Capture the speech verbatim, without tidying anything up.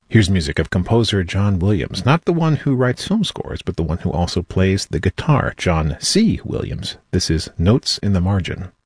Here's music of composer John Williams, not the one who writes film scores, but the one who also plays the guitar, John C. Williams. This is Notes in the Margin.